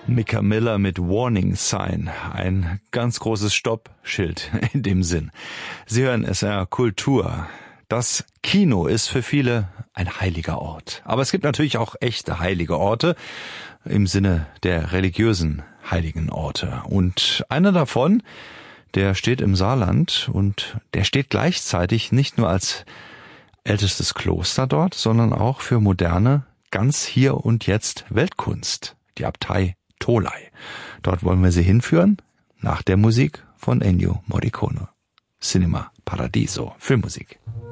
Micca Miller mit Warning Sign, ein ganz großes Stoppschild in dem Sinn. Sie hören SR Kultur. Das Kino ist für viele ein heiliger Ort. Aber es gibt natürlich auch echte heilige Orte im Sinne der religiösen heiligen Orte. Und einer davon, der steht im Saarland und der steht gleichzeitig nicht nur als ältestes Kloster dort, sondern auch für moderne, ganz hier und jetzt Weltkunst, die Abtei Tholey. Dort wollen wir Sie hinführen, nach der Musik von Ennio Morricone. Cinema Paradiso, Filmmusik.